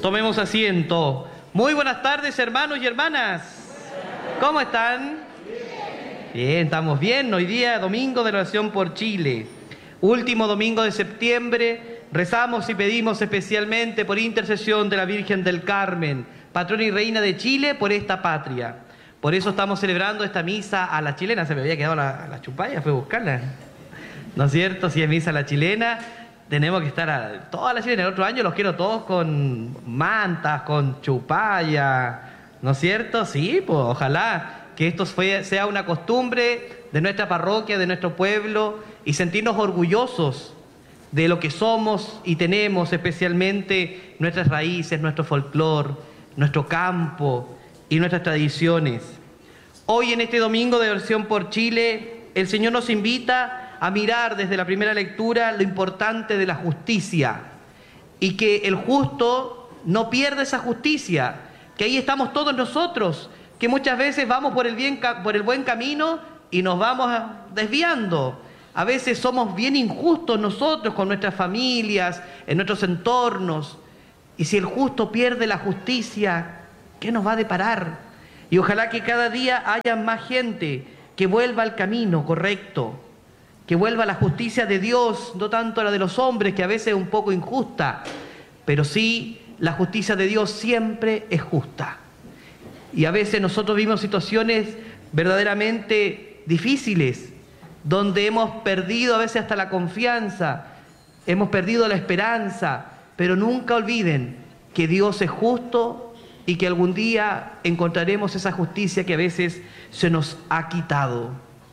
Tomemos asiento. Muy buenas tardes, hermanos y hermanas. ¿Cómo están? Bien, estamos bien. Hoy día, domingo de oración por Chile. Último domingo de septiembre, rezamos y pedimos especialmente por intercesión de la Virgen del Carmen, patrona y reina de Chile, por esta patria. Por eso estamos celebrando esta misa a la chilena. Se me había quedado la chupalla, fue a buscarla. ¿No es cierto? Si es misa a la chilena, tenemos que estar a toda la chilena. El otro año los quiero todos con mantas, con chupalla. ¿No es cierto? Sí, pues ojalá que esto sea una costumbre de nuestra parroquia, de nuestro pueblo, y sentirnos orgullosos de lo que somos y tenemos, especialmente nuestras raíces, nuestro folclore, nuestro campo y nuestras tradiciones. Hoy en este domingo de oración por Chile, el Señor nos invita a mirar desde la primera lectura lo importante de la justicia y que el justo no pierda esa justicia, que ahí estamos todos nosotros, que muchas veces vamos por el buen camino y nos vamos desviando. A veces somos bien injustos nosotros con nuestras familias, en nuestros entornos. Y si el justo pierde la justicia, ¿qué nos va a deparar? Y ojalá que cada día haya más gente que vuelva al camino correcto, que vuelva a la justicia de Dios, no tanto a la de los hombres, que a veces es un poco injusta, pero sí la justicia de Dios siempre es justa. Y a veces nosotros vivimos situaciones verdaderamente difíciles, donde hemos perdido a veces hasta la confianza, hemos perdido la esperanza, pero nunca olviden que Dios es justo y que algún día encontraremos esa justicia que a veces se nos ha quitado.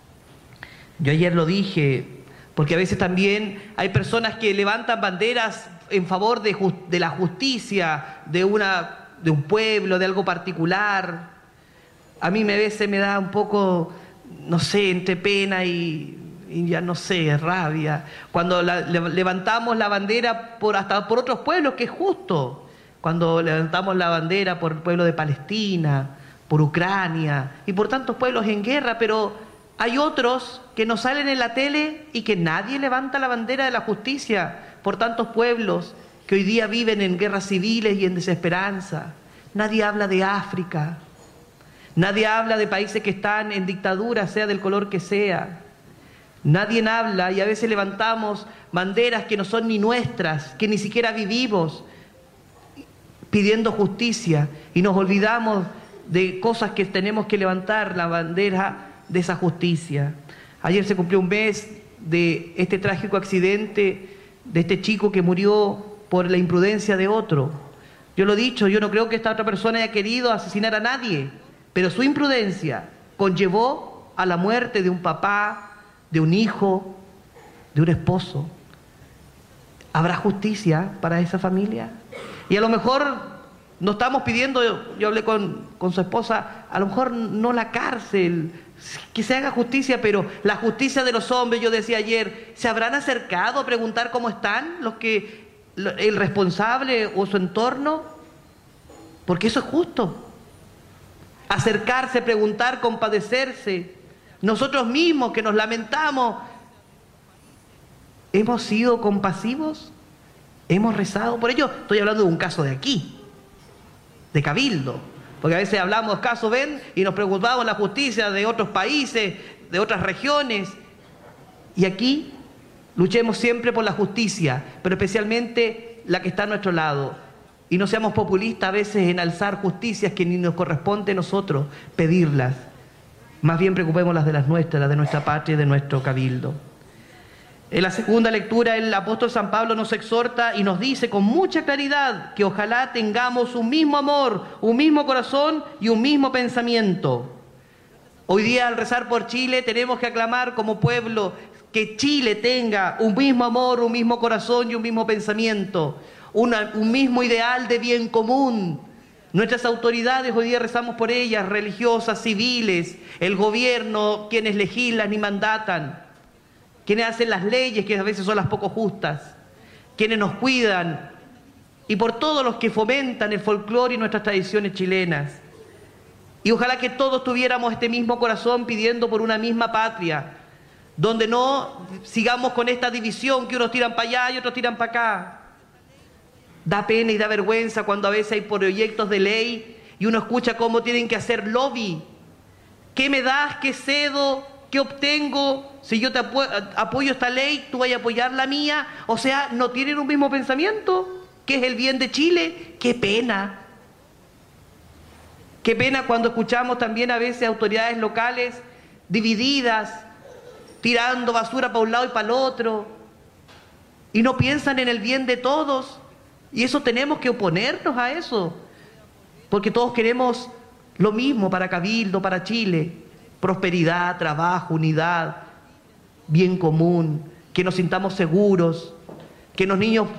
Yo ayer lo dije, porque a veces también hay personas que levantan banderas en favor de la justicia, de un pueblo, de algo particular. A mí a veces me da un poco, no sé, entre pena y ya no sé, rabia, cuando levantamos la bandera hasta por otros pueblos, que es justo, cuando levantamos la bandera por el pueblo de Palestina, por Ucrania y por tantos pueblos en guerra, pero hay otros que no salen en la tele y que nadie levanta la bandera de la justicia por tantos pueblos que hoy día viven en guerras civiles y en desesperanza. Nadie habla de África. Nadie habla de países que están en dictadura, sea del color que sea. Nadie habla y a veces levantamos banderas que no son ni nuestras, que ni siquiera vivimos, pidiendo justicia, y nos olvidamos de cosas que tenemos que levantar, la bandera de esa justicia. Ayer se cumplió un mes de este trágico accidente, de este chico que murió por la imprudencia de otro. Yo lo he dicho, yo no creo que esta otra persona haya querido asesinar a nadie, pero su imprudencia conllevó a la muerte de un papá, de un hijo, de un esposo. ¿Habrá justicia para esa familia? Y a lo mejor no estamos pidiendo, yo hablé con su esposa, a lo mejor no la cárcel, que se haga justicia, pero la justicia de los hombres, yo decía ayer, ¿se habrán acercado a preguntar cómo están el responsable o su entorno? Porque eso es justo. Acercarse, preguntar, compadecerse. Nosotros mismos que nos lamentamos, ¿hemos sido compasivos? ¿Hemos rezado por ello? Estoy hablando de un caso de aquí, de Cabildo, porque a veces hablamos casos, ven, y nos preocupamos la justicia de otros países, de otras regiones, y aquí luchemos siempre por la justicia, pero especialmente la que está a nuestro lado. Y no seamos populistas a veces en alzar justicias que ni nos corresponde a nosotros pedirlas. Más bien preocupemos las de las nuestras, las de nuestra patria y de nuestro cabildo. En la segunda lectura el apóstol San Pablo nos exhorta y nos dice con mucha claridad que ojalá tengamos un mismo amor, un mismo corazón y un mismo pensamiento. Hoy día al rezar por Chile tenemos que aclamar como pueblo que Chile tenga un mismo amor, un mismo corazón y un mismo pensamiento. Un mismo ideal de bien común. Nuestras autoridades, hoy día rezamos por ellas, religiosas, civiles, el gobierno, quienes legislan y mandatan, quienes hacen las leyes, que a veces son las poco justas, quienes nos cuidan, y por todos los que fomentan el folclore y nuestras tradiciones chilenas. Y ojalá que todos tuviéramos este mismo corazón pidiendo por una misma patria, donde no sigamos con esta división que unos tiran para allá y otros tiran para acá, Da pena y da vergüenza cuando a veces hay proyectos de ley y uno escucha cómo tienen que hacer lobby. ¿Qué me das? ¿Qué cedo? ¿Qué obtengo? Si yo te apoyo esta ley, tú vas a apoyar la mía. O sea, no tienen un mismo pensamiento, que es el bien de Chile. ¡Qué pena! Qué pena cuando escuchamos también a veces autoridades locales divididas, tirando basura para un lado y para el otro, y no piensan en el bien de todos. Y eso tenemos que oponernos a eso, porque todos queremos lo mismo para Cabildo, para Chile: prosperidad, trabajo, unidad, bien común, que nos sintamos seguros, que los niños